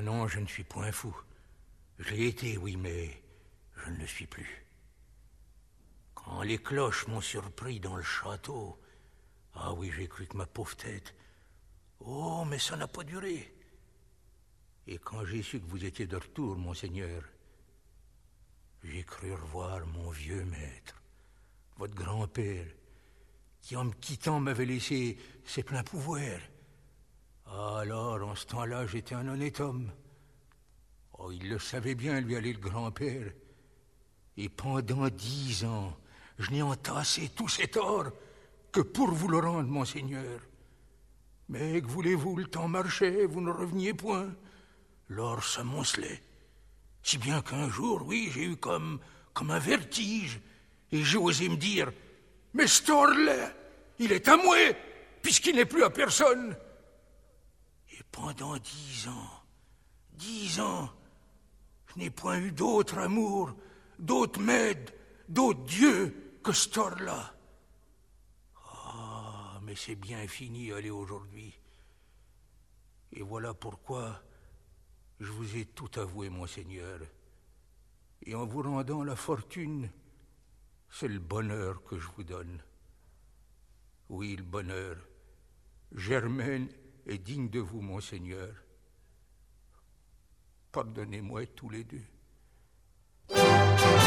Oh non, je ne suis point fou. Je l'ai été, oui, mais je ne le suis plus. Quand les cloches m'ont surpris dans le château, ah oui, j'ai cru que ma pauvre tête... Oh, mais ça n'a pas duré. Et quand j'ai su que vous étiez de retour, monseigneur, j'ai cru revoir mon vieux maître, votre grand-père, qui en me quittant m'avait laissé ses pleins pouvoirs. Alors, en ce temps-là, j'étais un honnête homme. Oh, il le savait bien, lui, aller le grand-père. Et pendant 10 ans, je n'ai entassé tous ces torts que pour vous le rendre, monseigneur. Mais que voulez-vous, le temps marchait, vous ne reveniez point. L'or s'amoncelait. Si bien qu'un jour, oui, j'ai eu comme un vertige. Et j'ai osé me dire, mais cet or-là, il est à moi, puisqu'il n'est plus à personne. Et pendant 10 ans, je n'ai point eu d'autre amour, d'autre maître, d'autre Dieu que cet or-là. Ah, mais c'est bien fini, allez, aujourd'hui. Et voilà pourquoi je vous ai tout avoué, monseigneur. Et en vous rendant la fortune, c'est le bonheur que je vous donne. Oui, le bonheur. Germaine est digne de vous, monseigneur. Pardonnez-moi tous les deux.